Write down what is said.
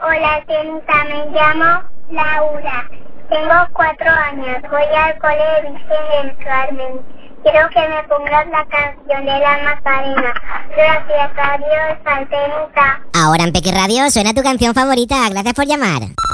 Hola, Tenita, me llamo Laura. Tengo 4 años. Voy al cole de Virgen del Carmen. Quiero que me pongas la canción de la Macarena. Gracias, adiós, Tenita. Ahora en Pequi Radio suena tu canción favorita. Gracias por llamar.